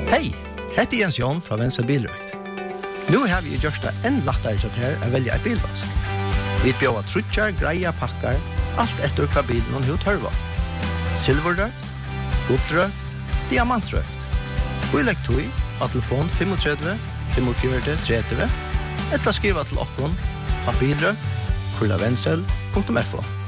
Hej, heter Jens Jon fra Vensel Bilrøkt. Nu har vi gjort det enn lettere til her å velge et bilvask. Vi bjør trutjar, greia, pakkar, alt etter hva bilen og hva tørva. Silverrøkt, gullrøkt, diamantrøkt. Og i lekktøy av telefon 35 45 30 eller skriva til okkon av bilrøkt, kullavensel.fo.